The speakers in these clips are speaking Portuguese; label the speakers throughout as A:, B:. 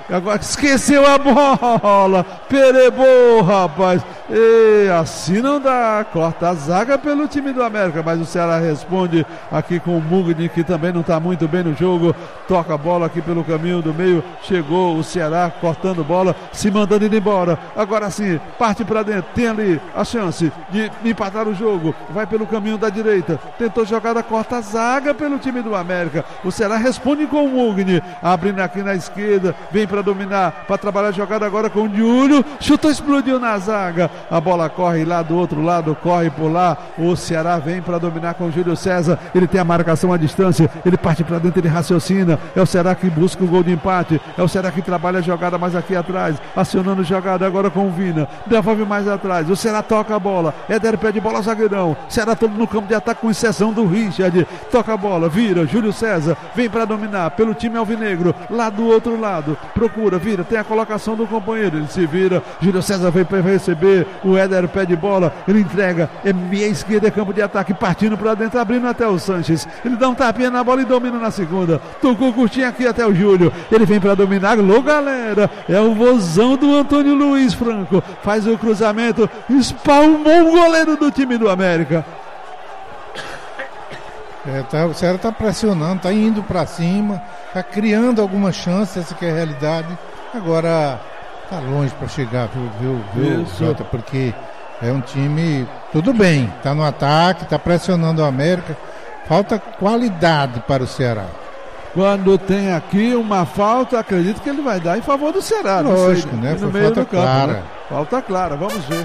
A: Agora esqueceu a bola. Perebou, rapaz. E assim não dá. Corta a zaga pelo time do América. Mas o Ceará responde aqui com o Mugni, que também não está muito bem no jogo. Toca a bola aqui pelo caminho do meio. Chegou o Ceará cortando bola, se mandando ir embora. Agora sim, parte para dentro. Tem ali a chance de empatar o jogo. Vai pelo caminho da direita. Tentou jogada, corta a zaga pelo time do América. O Ceará responde com o Mugni. Abrindo aqui na esquerda. Vem para dominar, para trabalhar a jogada agora com o Júlio. Chutou, explodiu na zaga. A bola corre lá do outro lado, corre por lá. O Ceará vem para dominar com o Júlio César. Ele tem a marcação à distância. Ele parte para dentro, ele raciocina. É o Ceará que busca o gol de empate. É o Ceará que trabalha a jogada mais aqui atrás. Acionando jogada agora com o Vina. Devolve mais atrás. O Ceará toca a bola. Éder pede bola ao zagueirão. Ceará todo no campo de ataque com exceção do Richard. Toca a bola, vira. Júlio César vem para dominar pelo time alvinegro. Lá do outro lado. Procura, vira. Tem a colocação do companheiro. Ele se vira. Júlio César vem para receber. O Éder pede bola. Ele entrega. É meia esquerda, é campo de ataque. Partindo para dentro, abrindo até o Sanches. Ele dá um tapinha na bola e domina na segunda. Tocou curtinho aqui até o Júlio. Ele vem para dominar. Alô, galera. É o vozão do Antônio Luiz Franco. Faz o cruzamento. Espalmou o goleiro do time do América.
B: O Ceará está pressionando, está indo para cima, está criando alguma chance, essa que é a realidade. Agora está longe para chegar, viu, Jota? Porque é um time, tudo bem, está no ataque, está pressionando o América. Falta qualidade para o Ceará.
A: Quando tem aqui uma falta, acredito que ele vai dar em favor do Ceará.
B: Lógico, né?
A: No meio do campo,
B: clara.
A: Né? Falta clara, vamos ver.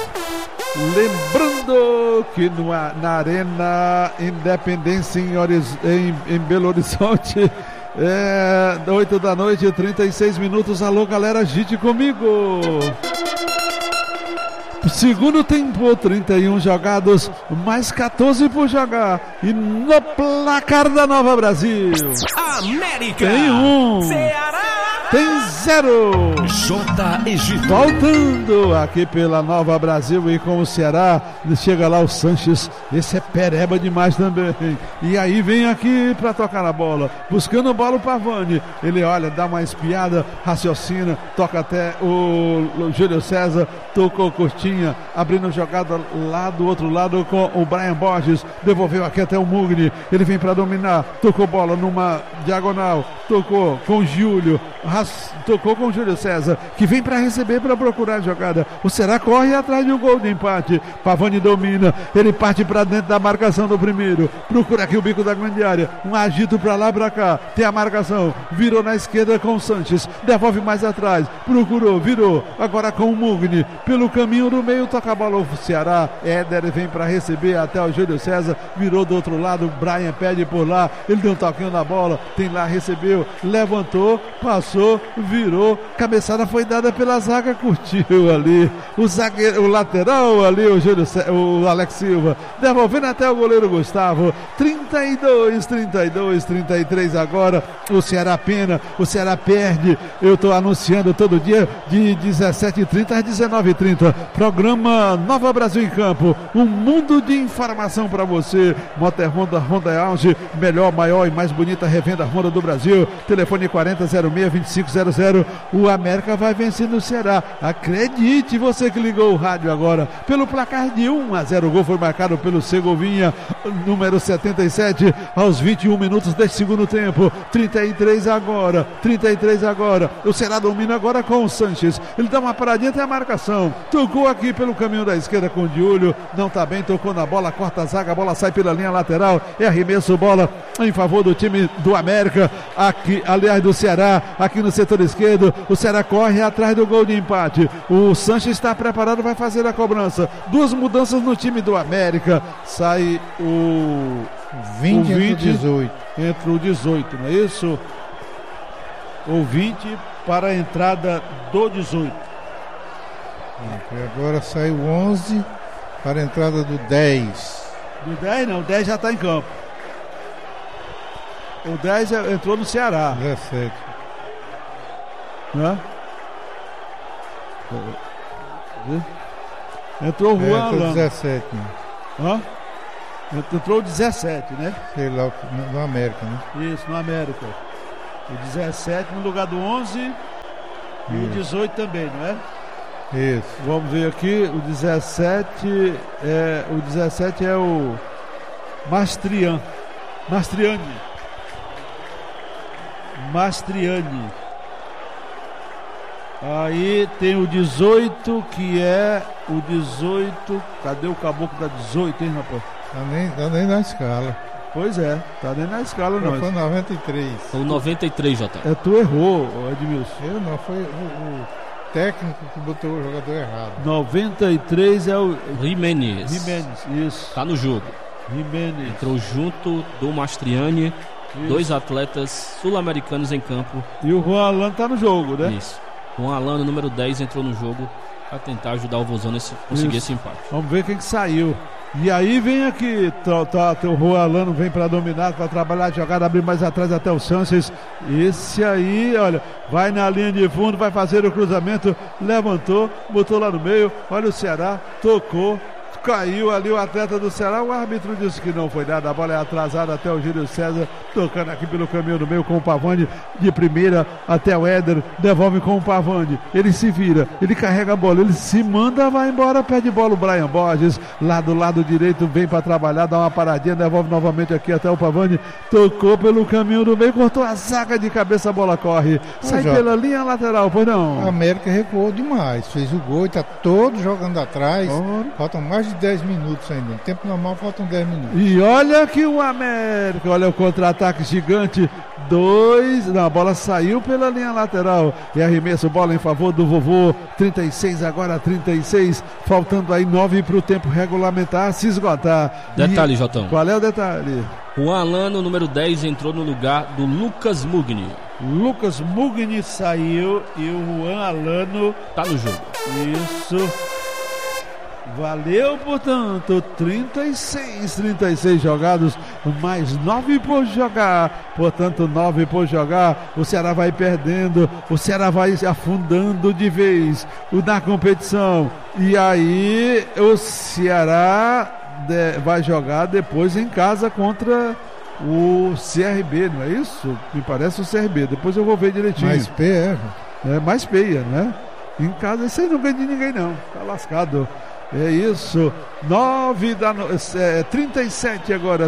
A: Lembrando que na Arena Independência em Belo Horizonte, 8 da noite, 36 minutos. Alô, galera, agite comigo. Segundo tempo, 31 jogados, mais 14 por jogar. E no placar da Nova Brasil,
C: América
A: tem 1,
C: Ceará
A: tem 0.
C: J. Egito.
A: Voltando aqui pela Nova Brasil e com o Ceará, chega lá o Sanches. Esse é pereba demais também. E aí vem aqui para tocar na bola, buscando bola o Pavani. Ele olha, dá uma espiada, raciocina, toca até o Júlio César, tocou curtinha, abrindo jogada lá do outro lado com o Brian Borges. Devolveu aqui até o Mugni. Ele vem para dominar, tocou bola numa diagonal, tocou com o Júlio, tocou com o Júlio César, que vem para receber, para procurar a jogada. O Ceará corre atrás de um gol de empate. Pavani domina, ele parte para dentro da marcação do primeiro, procura aqui o bico da grande área, um agito para lá, para cá, tem a marcação, virou na esquerda com o Sanches, devolve mais atrás, procurou, virou, agora com o Mugni, pelo caminho do meio, toca a bola o Ceará. Éder vem para receber até o Júlio César, virou do outro lado, Brian pede por lá, ele deu um toquinho na bola, tem lá, recebeu, levantou, passou, virou, cabeçada foi dada pela zaga, curtiu ali o zagueiro, o lateral ali, o Alex Silva, devolvendo até o goleiro Gustavo. 32, 33 agora. O Ceará pena, o Ceará perde. Eu estou anunciando todo dia de 17h30 às 19h30. Programa Nova Brasil em Campo, um mundo de informação para você. Motor Honda, Honda Auge, melhor, maior e mais bonita revenda Honda do Brasil. Telefone 4006-2500. O América vai vencendo o Ceará. Acredite, você que ligou o rádio agora, pelo placar de 1-0. O gol foi marcado pelo Segovinha, número 77, aos 21 minutos deste segundo tempo. 33 agora. O Ceará domina agora com o Sanches. Ele dá uma paradinha até a marcação. Tocou aqui pelo caminho da esquerda com o Júlio. Não tá bem, tocou na bola, corta a zaga, a bola sai pela linha lateral. É arremesso, bola em favor do time do América. Aqui, aliás, do Ceará, aqui no setor esquerdo. O Ceará corre atrás do gol de empate. O Sanches está preparado, vai fazer a cobrança. Duas mudanças no time do América. Sai o
B: 20 entre o 18.
A: Entra o 18, não é isso? O 20 para a entrada do 18.
B: E agora sai o 11 para a entrada do 10.
A: Do 10 não, o 10 já está em campo. O 10 entrou no Ceará.
B: 17.
A: Né? Entrou o Juan Alano.
B: 17, né?
A: Hã? Entrou o 17, né?
B: Sei lá, no América, né?
A: Isso, no América. O 17 no lugar do 11. E o 18 também, não é?
B: Isso.
A: Vamos ver aqui, o 17 é o Mastriani. Aí tem o 18, que é o 18. Cadê o caboclo da 18, hein, rapaz?
B: Tá nem na escala.
A: Pois é, tá nem na escala não.
B: Foi 93.
D: Foi o 93, Jota.
A: Tu errou, Edmilson.
B: Eu não, foi o técnico que botou o jogador errado.
A: 93 é o
D: Jimenez,
A: isso.
D: tá no jogo.
A: Jimenez.
D: Entrou junto do Mastriani, dois atletas sul-americanos em campo.
A: E o Juan Alano tá no jogo, né?
D: Isso. O Alano, número 10, entrou no jogo para tentar ajudar o Vozão a conseguir esse empate.
A: Vamos ver quem que saiu. E aí vem aqui, o Juan Alano vem para dominar, para trabalhar a jogada, abrir mais atrás até o Sanches. Esse aí, olha, vai na linha de fundo, vai fazer o cruzamento, levantou, botou lá no meio, olha o Ceará, tocou. Caiu ali o atleta do Ceará, o árbitro disse que não foi nada, a bola é atrasada até o Júlio César, tocando aqui pelo caminho do meio com o Pavani, de primeira até o Éder, devolve com o Pavani, ele se vira, ele carrega a bola, ele se manda, vai embora, perde bola o Brian Borges, lá do lado direito, vem para trabalhar, dá uma paradinha, devolve novamente aqui até o Pavani, tocou pelo caminho do meio, cortou a zaga de cabeça, a bola corre, sai pela linha lateral, pois não?
B: A América recuou demais, fez o gol, está todo jogando atrás, faltam mais de 10 minutos ainda. No tempo normal faltam 10 minutos.
A: E olha que o América, olha o contra-ataque gigante. A bola saiu pela linha lateral. E arremesso, bola em favor do Vovô. 36, agora 36. Faltando aí 9 para o tempo regulamentar se esgotar.
D: Detalhe, Jotão.
A: Qual é o detalhe?
D: O Alano, número 10, entrou no lugar do Lucas Mugni.
A: Lucas Mugni saiu e o Juan Alano
D: tá no jogo.
A: Isso. Valeu, portanto, 36 jogados, mais 9 por jogar, portanto 9 por jogar, o Ceará vai perdendo, o Ceará vai afundando de vez na competição, e aí o Ceará vai jogar depois em casa contra o CRB, não é isso? Me parece o CRB, depois eu vou ver direitinho.
B: Mais peia,
A: mais peia, né? Em casa, esse aí não ganha de ninguém não, tá lascado. É isso, 37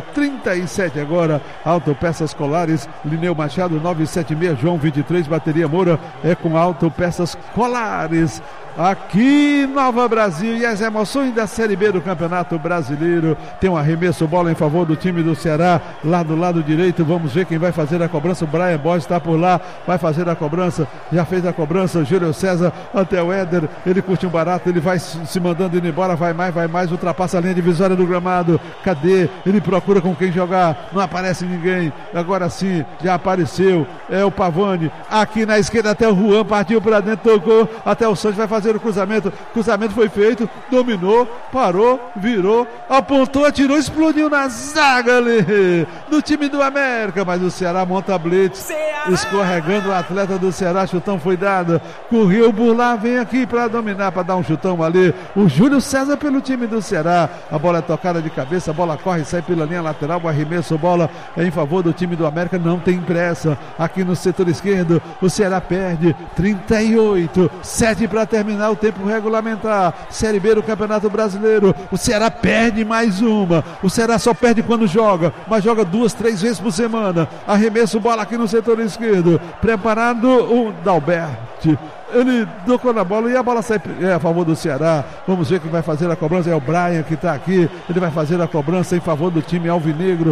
A: agora, Autopeças Colares, Lineu Machado, 976, João 23, Bateria Moura, é com Autopeças Colares. Aqui Nova Brasil e as emoções da Série B do Campeonato Brasileiro. Tem um arremesso, bola em favor do time do Ceará, lá do lado direito. Vamos ver quem vai fazer a cobrança. O Brian Borges está por lá, vai fazer a cobrança. Já fez a cobrança, Júlio César até o Éder. Ele curte um barato, ele vai se mandando indo embora. Vai mais, ultrapassa a linha divisória do gramado. Cadê? Ele procura com quem jogar. Não aparece ninguém. Agora sim, já apareceu. É o Pavani. Aqui na esquerda até o Juan, partiu para dentro, tocou. Até o Santos vai fazer o cruzamento foi feito, dominou, parou, virou, apontou, atirou, explodiu na zaga ali do time do América, mas o Ceará monta a blitz, escorregando o atleta do Ceará, chutão foi dado, correu por lá, vem aqui para dominar, para dar um chutão ali, o Júlio César pelo time do Ceará, a bola é tocada de cabeça, a bola corre, sai pela linha lateral, o arremesso, bola é em favor do time do América, não tem pressa, aqui no setor esquerdo, o Ceará perde, 38, 7 para terminar o tempo regulamentar, Série B do Campeonato Brasileiro, o Ceará perde mais uma, o Ceará só perde quando joga, mas joga 2, 3 vezes por semana, arremesso, bola aqui no setor esquerdo, preparado o Dalberti, ele tocou na bola e a bola sai a favor do Ceará. Vamos ver quem vai fazer a cobrança, é o Brian que está aqui, ele vai fazer a cobrança em favor do time alvinegro.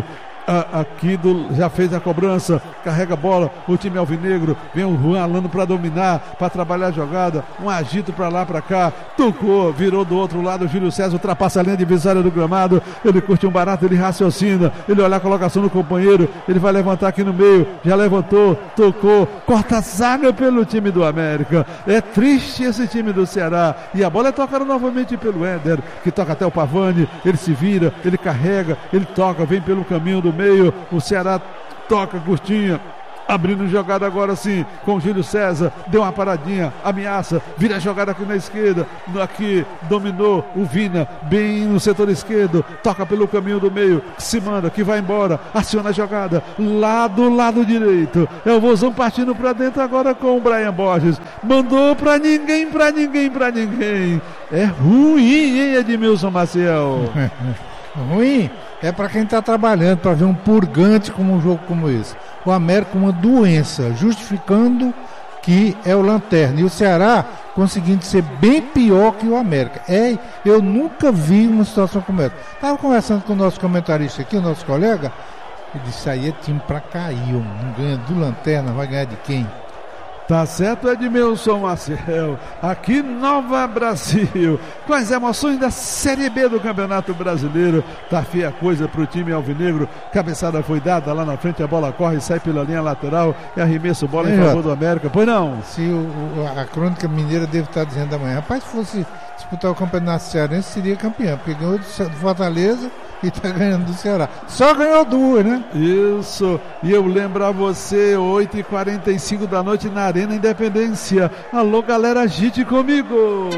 A: Já fez a cobrança, carrega a bola, o time alvinegro, vem o Juan Alano para dominar, para trabalhar a jogada, um agito para lá, para cá, tocou, virou do outro lado, o Júlio César ultrapassa a linha divisória do gramado, ele curte um barato, ele raciocina, ele olha a colocação do companheiro, ele vai levantar aqui no meio, já levantou, tocou, corta a zaga pelo time do América, é triste esse time do Ceará, e a bola é tocada novamente pelo Éder, que toca até o Pavani, ele se vira, ele carrega, ele toca, vem pelo caminho do meio, o Ceará toca, curtinha, Abrindo jogada agora sim, com o Júlio César, deu uma paradinha, ameaça, vira a jogada aqui na esquerda, aqui dominou o Vina, bem no setor esquerdo, toca pelo caminho do meio, se manda, que vai embora, aciona a jogada, lá do lado direito, é o Vozão partindo pra dentro agora com o Brian Borges, mandou pra ninguém, é ruim, hein, Edmilson Maciel?
B: Ruim é para quem está trabalhando para ver um purgante como um jogo como esse. O América uma doença, justificando que é o lanterna. E o Ceará conseguindo ser bem pior que o América. Eu nunca vi uma situação como essa. Estava conversando com o nosso comentarista aqui, o nosso colega, e disse: aí é time para cair, não ganha do lanterna, vai ganhar de quem?
A: Tá certo, Edmilson Maciel, aqui Nova Brasil, com as emoções da Série B do Campeonato Brasileiro, tá feia a coisa pro time alvinegro, cabeçada foi dada lá na frente, a bola corre, sai pela linha lateral e arremesso bola em favor do América, pois não?
B: Se a Crônica Mineira deve estar dizendo amanhã, rapaz, se fosse disputar o Campeonato Cearense seria campeão, porque ganhou do Fortaleza e tá ganhando do Ceará. Só ganhou 2, né?
A: Isso, e eu lembro a você, 8h45 da noite na Arena Independência. Alô, galera, agite comigo.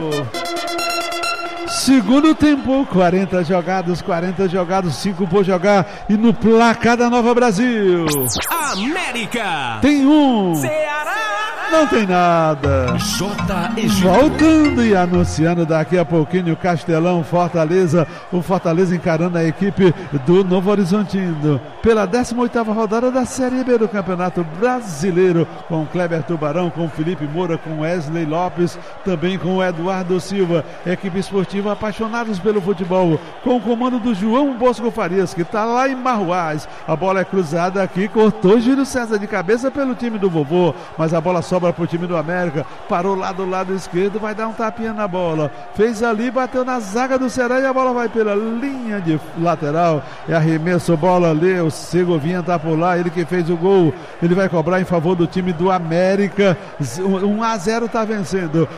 A: Segundo tempo, 40 jogados, 5 por jogar. E no placar da Nova Brasil,
C: América
A: tem 1,
C: Ceará
A: não tem nada. Voltando e anunciando daqui a pouquinho o Castelão Fortaleza, o Fortaleza encarando a equipe do Novo Horizontino pela 18ª rodada da Série B do Campeonato Brasileiro, com o Kleber Tubarão, com o Felipe Moura, com Wesley Lopes, também com o Eduardo Silva, equipe esportiva apaixonados pelo futebol, com o comando do João Bosco Farias, que está lá em Marruás. A bola é cruzada aqui, cortou Júlio César de cabeça pelo time do vovô, mas a bola sobra pro time do América, parou lá do lado esquerdo, vai dar um tapinha na bola, fez ali, bateu na zaga do Ceará e a bola vai pela linha de lateral, é arremesso, bola ali, o Segovinha tá por lá, ele que fez o gol, ele vai cobrar em favor do time do América, 1-0 tá vencendo,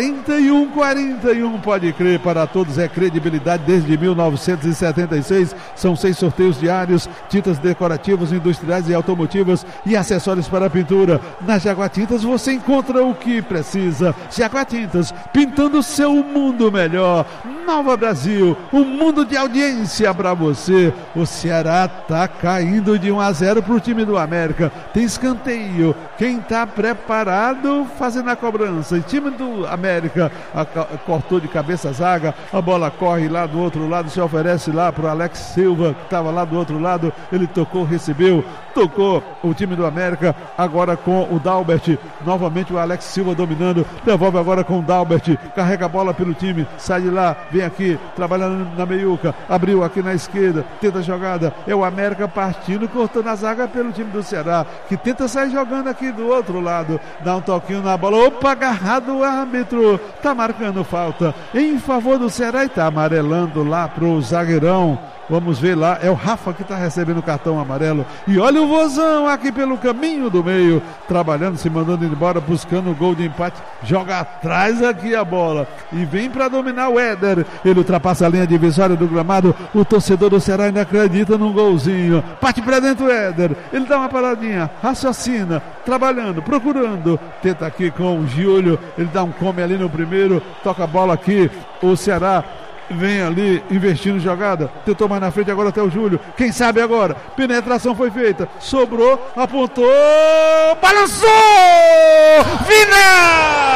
A: 41, pode crer, para todos é credibilidade desde 1976, são 6 sorteios diários, tintas decorativas, industriais e automotivas e acessórios para pintura. Na Jaguatintas você encontra o que precisa. Jaguatintas, pintando o seu mundo melhor. Nova Brasil, um mundo de audiência para você. O Ceará tá caindo de 1-0 pro time do América. Tem escanteio. Quem tá preparado fazendo a cobrança? O time do América cortou de cabeça a zaga. A bola corre lá do outro lado, se oferece lá pro Alex Silva, que estava lá do outro lado. Ele tocou, recebeu, tocou o time do América. Agora com o Dalbert, novamente o Alex Silva dominando, devolve agora com o Dalbert, carrega a bola pelo time, sai de lá, vem aqui, trabalhando na meiuca, abriu aqui na esquerda, tenta a jogada, é o América partindo, cortando a zaga pelo time do Ceará, que tenta sair jogando aqui do outro lado, dá um toquinho na bola, opa, agarrado o árbitro, tá marcando falta em favor do Ceará e tá amarelando lá pro zagueirão. Vamos ver lá, é o Rafa que está recebendo o cartão amarelo. E olha o Vozão aqui pelo caminho do meio, trabalhando, se mandando embora, buscando o gol de empate. Joga atrás aqui a bola e vem para dominar o Éder. Ele ultrapassa a linha divisória do gramado. O torcedor do Ceará ainda acredita num golzinho. Parte para dentro o Éder. Ele dá uma paradinha, raciocina, trabalhando, procurando. Tenta aqui com o Giulio. Ele dá um come ali no primeiro. Toca a bola aqui. O Ceará vem ali, investindo jogada, tentou mais na frente, agora até o Júlio, quem sabe agora, penetração foi feita, sobrou, apontou, balançou, Vina!